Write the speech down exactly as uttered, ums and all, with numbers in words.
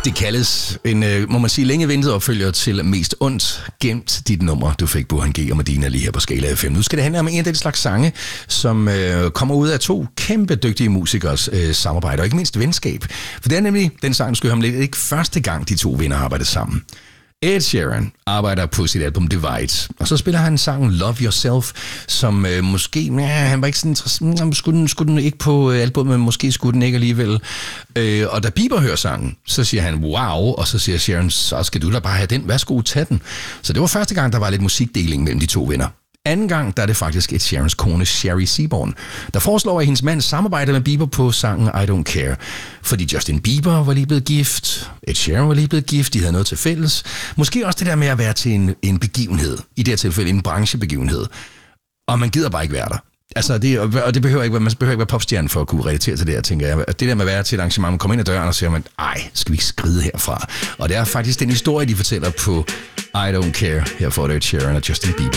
Det kaldes en, øh, må man sige, længe ventet opfølger til Mest Ondt. Gemt dit nummer, du fik Burhan G og Medina lige her på Skala F M. Nu skal det handle om en af den slags sange, som øh, kommer ud af to kæmpe dygtige musikers øh, samarbejde, og ikke mindst venskab. For det er nemlig den sang, du skal høre om lidt, ikke første gang de to venner arbejder sammen. Ed Sheeran arbejder på sit album Divide, og så spiller han sangen Love Yourself, som øh, måske, ja, han var ikke sådan interessant, skulle den, skulle den ikke på albumet, men måske skulle den ikke alligevel. Øh, og da Bieber hører sangen, så siger han wow, og så siger Sheeran, så skal du da bare have den, værsgo, tag den. Så det var første gang, der var lidt musikdeling mellem de to venner. Anden gang, der er det faktisk Ed Sheerans kone, Sherry Seaborn, der foreslår, at hendes mand samarbejder med Bieber på sangen I Don't Care. Fordi Justin Bieber var lige blevet gift, Ed Sheeran var lige blevet gift, de havde noget til fælles. Måske også det der med at være til en, en begivenhed, i det her tilfælde en branchebegivenhed. Og man gider bare ikke være der. Altså, det, og det behøver ikke, man behøver ikke være popstjerne for at kunne relatere til det her, tænker jeg. Det der med at være til et arrangement, man kommer ind ad døren og siger, man, ej, skal vi ikke skride herfra? Og det er faktisk den historie, de fortæller på I Don't Care, her for Ed Sheeran og Justin Bieber.